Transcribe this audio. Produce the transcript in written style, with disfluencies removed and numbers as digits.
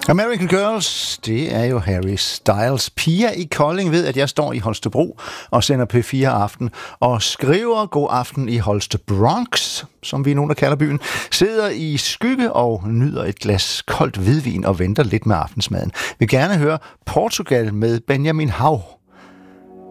American Girls, det er jo Harry Styles. Pia i Kolding ved, at jeg står i Holstebro og sender P4 Aften og skriver god aften i Holstebronx, som vi er nogen, der kalder byen. Sidder i skygge og nyder et glas koldt hvidvin og venter lidt med aftensmaden. Vil gerne høre Portugal med Benjamin Hav.